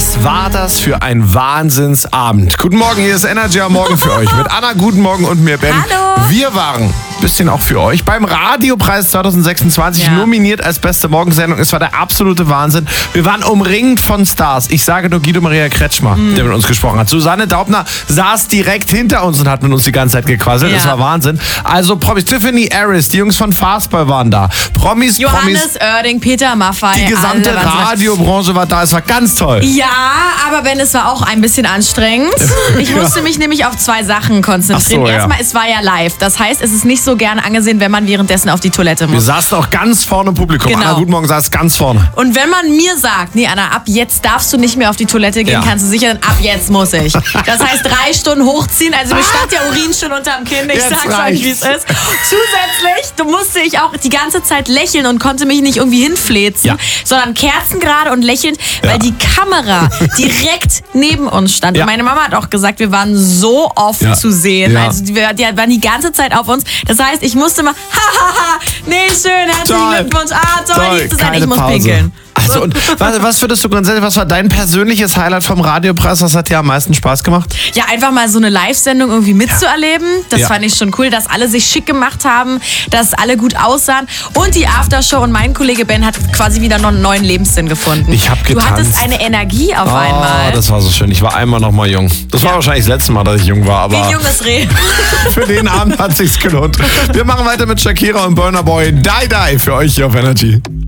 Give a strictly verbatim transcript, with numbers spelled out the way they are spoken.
Was war das für ein Wahnsinnsabend? Guten Morgen, hier ist Energy am Morgen für euch. Mit Anna, guten Morgen und mir, Ben. Hallo. Wir waren, bisschen auch für euch, beim Radiopreis zwanzig sechsundzwanzig Ja. nominiert als beste Morgensendung. Es war der absolute Wahnsinn. Wir waren umringt von Stars. Ich sage nur Guido Maria Kretschmer, Mhm. der mit uns gesprochen hat. Susanne Daubner saß direkt hinter uns und hat mit uns die ganze Zeit gequasselt. Ja. Das war Wahnsinn. Also Promis, Tiffany Harris, die Jungs von Fastball waren da. Promis, Promis, Johannes Oerding, Peter Maffay. die gesamte alle waren so- Radiobranche war da. Es war ganz toll. Ja, aber Ben, es war auch ein bisschen anstrengend. Ich musste mich nämlich auf zwei Sachen konzentrieren. Ach so, ja. Erstmal, es war ja live. Das heißt, es ist nicht so gern angesehen, wenn man währenddessen auf die Toilette Wir muss. saßen auch ganz vorne im Publikum. Genau. Anna, guten Morgen, saß ganz vorne. Und wenn man mir sagt, nee Anna, ab jetzt darfst du nicht mehr auf die Toilette gehen, Ja. kannst du sicher, sein, ab jetzt muss ich. Das heißt, drei Stunden hochziehen, also mir stand der Urin schon unterm Kinn, ich Jetzt sag's euch, reicht's. wie es ist. Zusätzlich, du musste ich auch die ganze Zeit lächeln und konnte mich nicht irgendwie hinfläzen, Ja. sondern kerzengerade und lächelnd, Ja. weil die Kamera direkt neben uns stand. Ja. Und meine Mama hat auch gesagt, wir waren so oft Ja. zu sehen. Ja. Also die, die waren die ganze Zeit auf uns. Das heißt, ich musste mal, hahaha, nee, schön, herzlichen Toll. Glückwunsch, ah, toll, Toll, hier zu sein, keine ich muss Pause. pinkeln. Also, und was, was würdest du grundsätzlich, was war dein persönliches Highlight vom Radiopreis? Was hat dir am meisten Spaß gemacht? Ja, einfach mal so eine Live-Sendung irgendwie mitzuerleben. Das Ja. fand ich schon cool, dass alle sich schick gemacht haben, dass alle gut aussahen. Und die Aftershow und mein Kollege Ben hat quasi wieder noch einen neuen Lebenssinn gefunden. Ich hab Du getanzt. hattest eine Energie auf einmal. Oh, das war so schön. Ich war einmal noch mal jung. Das war wahrscheinlich das letzte Mal, dass ich jung war, Wie aber ein junges Reh. für den Abend hat sich's gelohnt. Wir machen weiter mit Shakira und Burna Boy. Die Die für euch hier auf Energy.